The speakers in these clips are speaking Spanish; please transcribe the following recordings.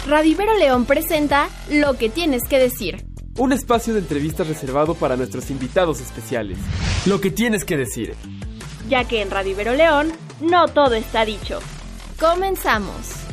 Radio Ibero León presenta Lo que tienes que decir. Un espacio de entrevistas reservado para nuestros invitados especiales. Lo que tienes que decir. Ya que en Radio Ibero León no todo está dicho. Comenzamos.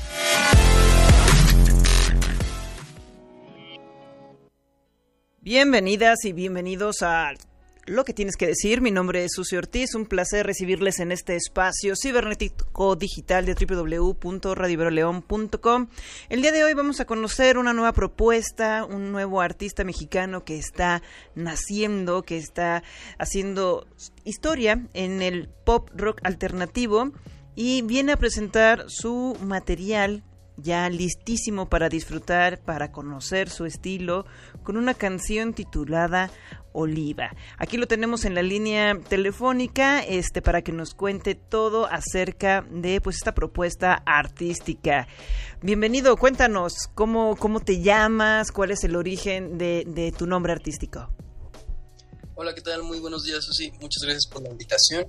Bienvenidas y bienvenidos a Lo que tienes que decir. Mi nombre es Susi Ortiz, un placer recibirles en este espacio cibernético digital de www.radioiberoleon.com. El día de hoy vamos a conocer una nueva propuesta, un nuevo artista mexicano que está naciendo, que está haciendo historia en el pop rock alternativo y viene a presentar su material ya listísimo para disfrutar, para conocer su estilo, con una canción titulada Oliva. Aquí lo tenemos en la línea telefónica, para que nos cuente todo acerca de esta propuesta artística. Bienvenido, cuéntanos, ¿cómo te llamas? ¿Cuál es el origen de tu nombre artístico? Hola, ¿qué tal? Muy buenos días, Susi. Muchas gracias por la invitación.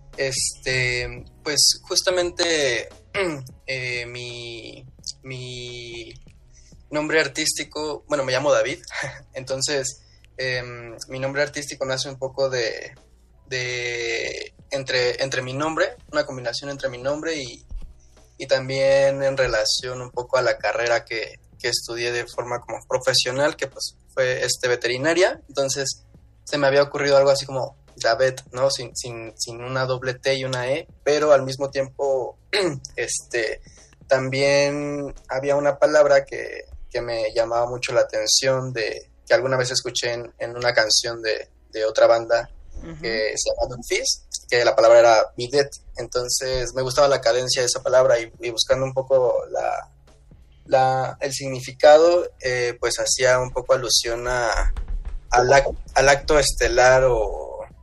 Pues justamente mi nombre artístico, bueno, me llamo David, entonces mi nombre artístico nace un poco entre mi nombre, una combinación entre mi nombre y también en relación un poco a la carrera que estudié de forma como profesional, que pues fue veterinaria. Entonces se me había ocurrido algo así como David, ¿no? Sin una doble T y una E, pero al mismo tiempo también había una palabra que me llamaba mucho la atención, que alguna vez escuché en una canción de otra banda que se llama Dumfries, que la palabra era bidet. Entonces me gustaba la cadencia de esa palabra y buscando un poco el significado, pues hacía un poco alusión al acto estelar o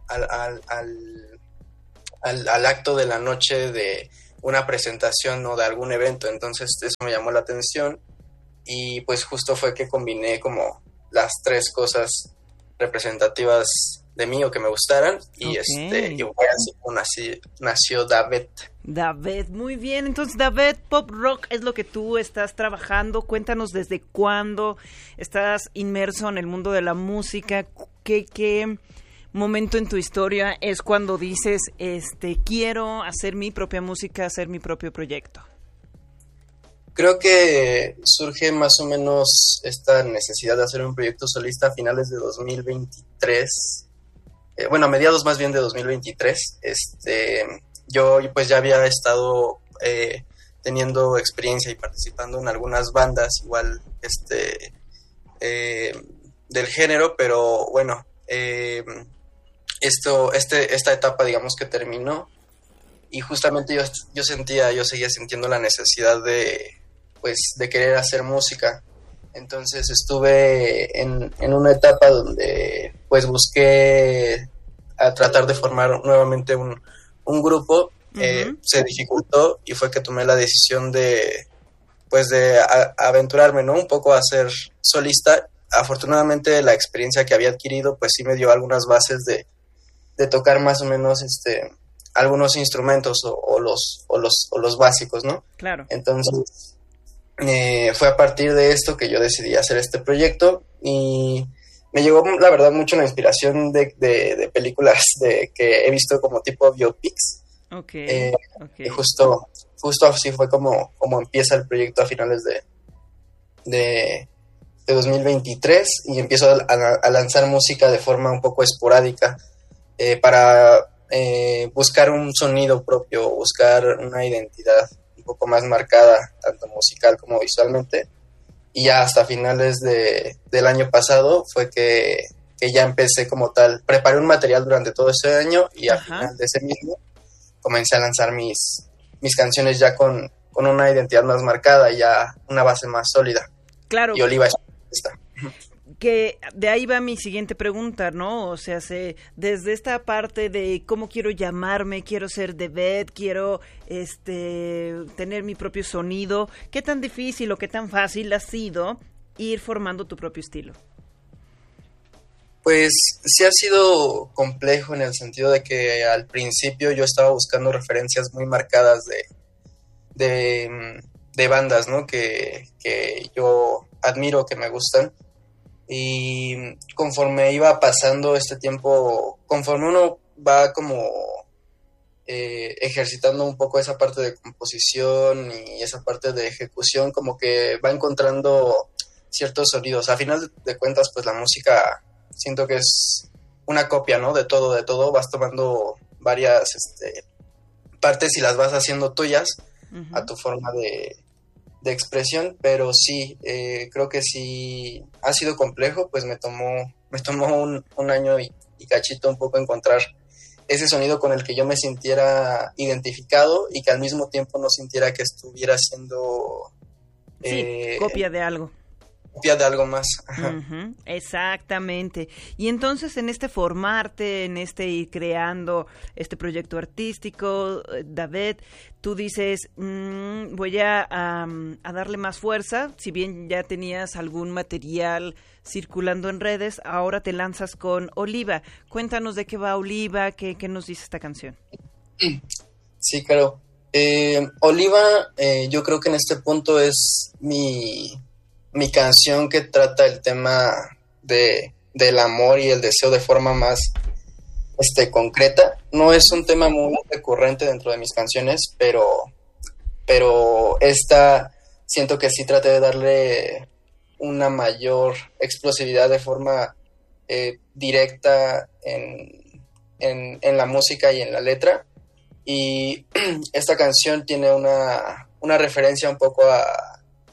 al acto de la noche de una presentación o de algún evento. Entonces eso me llamó la atención y pues justo fue que combiné como las tres cosas representativas de mí o que me gustaran y y fue así como nació David. David, muy bien. Entonces, David, pop rock es lo que tú estás trabajando. Cuéntanos desde cuándo estás inmerso en el mundo de la música. ¿Qué momento en tu historia es cuando dices, quiero hacer mi propia música, hacer mi propio proyecto? Creo que surge más o menos esta necesidad de hacer un proyecto solista a finales de 2023, a mediados más bien de 2023. Yo pues ya había estado teniendo experiencia y participando en algunas bandas igual del género, pero bueno, esta etapa digamos que terminó y justamente yo seguía sintiendo la necesidad de querer hacer música. Entonces estuve en una etapa donde pues busqué a tratar de formar nuevamente un grupo. Se dificultó y fue que tomé la decisión de aventurarme, ¿no? Un poco a ser solista. Afortunadamente la experiencia que había adquirido pues sí me dio algunas bases de tocar más o menos algunos instrumentos o los básicos, ¿no? Claro. Entonces fue a partir de esto que yo decidí hacer este proyecto y me llegó la verdad mucho la inspiración de películas que he visto como tipo biopics. Okay. Y justo así fue como empieza el proyecto a finales de 2023 y empiezo a lanzar música de forma un poco esporádica para buscar un sonido propio, buscar una identidad un poco más marcada, tanto musical como visualmente. Y ya hasta finales del año pasado fue que ya empecé como tal. Preparé un material durante todo ese año y al final de ese mismo comencé a lanzar mis canciones ya con una identidad más marcada y ya una base más sólida. Claro. Y Oliva está. Que de ahí va mi siguiente pregunta, ¿no? O sea, desde esta parte de cómo quiero llamarme, quiero ser David, quiero tener mi propio sonido, ¿qué tan difícil o qué tan fácil ha sido ir formando tu propio estilo? Pues sí ha sido complejo en el sentido de que al principio yo estaba buscando referencias muy marcadas de de bandas, ¿no? Que yo admiro, que me gustan. Y conforme iba pasando este tiempo, conforme uno va como ejercitando un poco esa parte de composición y esa parte de ejecución, como que va encontrando ciertos sonidos. A final de cuentas, pues la música siento que es una copia, ¿no? De todo, vas tomando varias partes y las vas haciendo tuyas a tu forma de expresión, pero sí, creo que sí ha sido complejo, pues me tomó un año y cachito un poco encontrar ese sonido con el que yo me sintiera identificado y que al mismo tiempo no sintiera que estuviera siendo copia de algo. Copia de algo más. Uh-huh, exactamente. Y entonces en este formarte, en este ir creando este proyecto artístico, David, tú dices, voy a darle más fuerza, si bien ya tenías algún material circulando en redes, ahora te lanzas con Oliva. Cuéntanos de qué va Oliva, qué nos dice esta canción. Sí, claro. Oliva, yo creo que en este punto es mi canción que trata el tema del amor y el deseo de forma más concreta. No es un tema muy recurrente dentro de mis canciones, pero esta siento que sí traté de darle una mayor explosividad de forma directa en la música y en la letra. Y esta canción tiene una referencia un poco a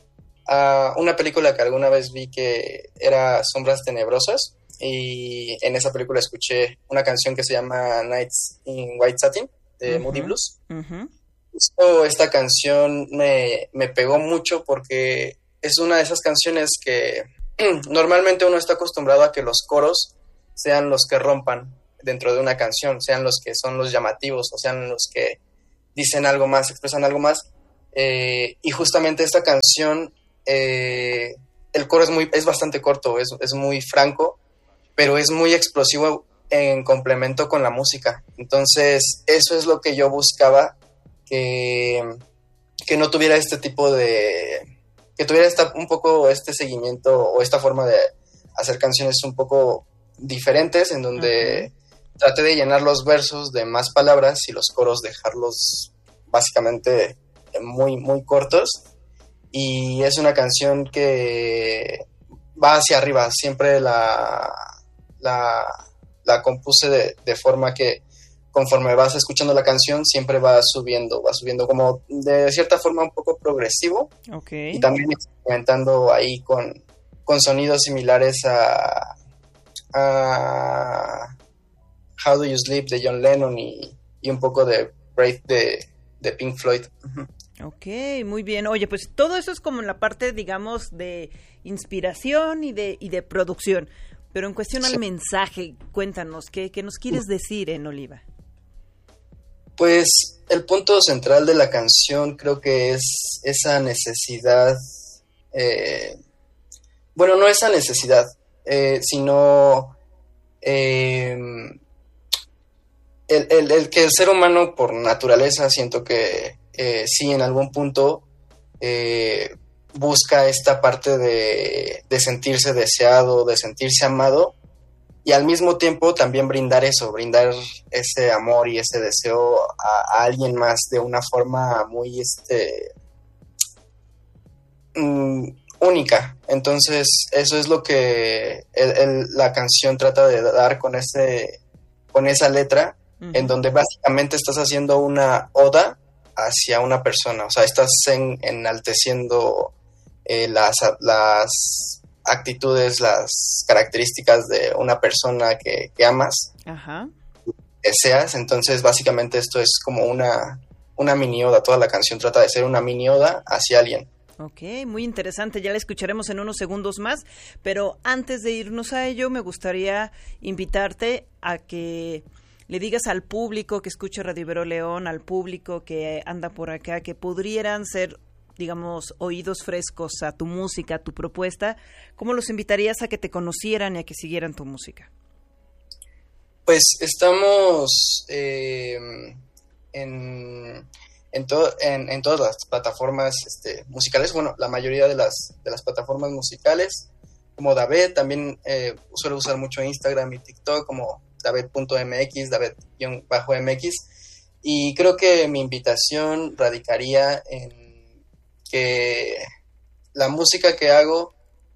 una película que alguna vez vi que era Sombras Tenebrosas, y en esa película escuché una canción que se llama Nights in White Satin de Moody Blues. Justo esta canción me pegó mucho porque es una de esas canciones que normalmente uno está acostumbrado a que los coros sean los que rompan dentro de una canción, sean los que son los llamativos o sean los que dicen algo más, expresan algo más, y justamente esta canción el coro es bastante corto, es muy franco, pero es muy explosivo en complemento con la música. Entonces eso es lo que yo buscaba, que no tuviera este tipo de... que tuviera un poco este seguimiento o esta forma de hacer canciones un poco diferentes, en donde traté de llenar los versos de más palabras y los coros dejarlos básicamente muy, muy cortos. Y es una canción que va hacia arriba. Siempre la compuse de forma que conforme vas escuchando la canción siempre va subiendo como de cierta forma un poco progresivo. Okay. Y también experimentando ahí con sonidos similares a How Do You Sleep de John Lennon y un poco de Brave de Pink Floyd. Ok, muy bien. Oye, pues todo eso es como en la parte, digamos, de inspiración y de producción. Pero en cuestión al mensaje, cuéntanos, ¿qué nos quieres decir en Oliva? Pues el punto central de la canción creo que es esa necesidad, no esa necesidad, sino el que el ser humano por naturaleza siento que sí en algún punto busca esta parte de sentirse deseado, de sentirse amado, y al mismo tiempo también brindar ese amor y ese deseo a alguien más de una forma muy única. Entonces eso es lo que la canción trata de dar con esa letra, en donde básicamente estás haciendo una oda hacia una persona, o sea, estás enalteciendo las actitudes, las características de una persona que amas, deseas. Entonces básicamente esto es como una mini oda. Toda la canción trata de ser una mini oda hacia alguien. Ok, muy interesante, ya la escucharemos en unos segundos más, pero antes de irnos a ello me gustaría invitarte a que le digas al público que escucha Radio Ibero León, al público que anda por acá, que pudieran ser, digamos, oídos frescos a tu música, a tu propuesta, ¿cómo los invitarías a que te conocieran y a que siguieran tu música? Pues estamos en en todas las plataformas musicales, bueno, la mayoría de las plataformas musicales, como Davet. También suelo usar mucho Instagram y TikTok como davet.mx, davet-mx, y creo que mi invitación radicaría en que la música que hago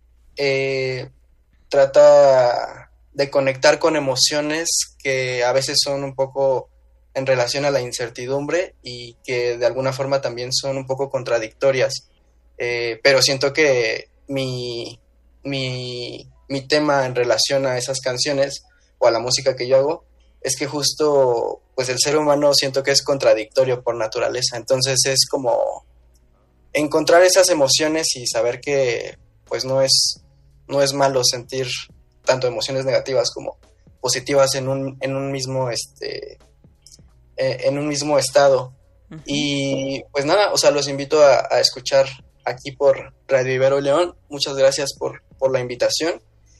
trata de conectar con emociones que a veces son un poco en relación a la incertidumbre y que de alguna forma también son un poco contradictorias, pero siento que mi tema en relación a esas canciones o a la música que yo hago es que justo pues el ser humano siento que es contradictorio por naturaleza, entonces es como encontrar esas emociones y saber que pues no es malo sentir tanto emociones negativas como positivas en un mismo estado. Uh-huh. Y pues nada, o sea, los invito a escuchar aquí por Radio Ibero León. Muchas gracias por la invitación.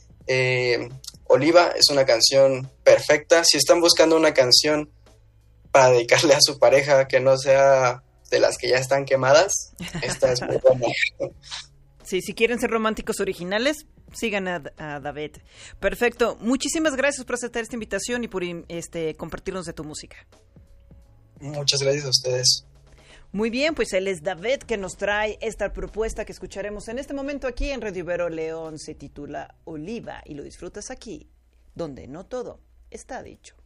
Oliva es una canción perfecta. Si están buscando una canción para dedicarle a su pareja que no sea de las que ya están quemadas, esta es muy buena. Sí, si quieren ser románticos originales, sigan a Davet. Perfecto. Muchísimas gracias por aceptar esta invitación y por compartirnos de tu música. Muchas gracias a ustedes. Muy bien, pues él es Davet, que nos trae esta propuesta que escucharemos en este momento aquí en Radio Ibero León. Se titula Oliva y lo disfrutas aquí, donde no todo está dicho.